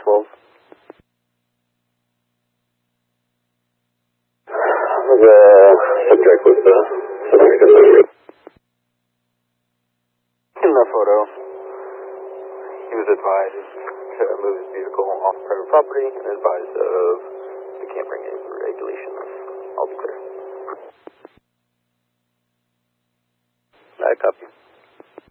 12. The subject was subject of the... In the photo, he was advised to move his vehicle off private property and advised of the camping regulations. All clear. I copy.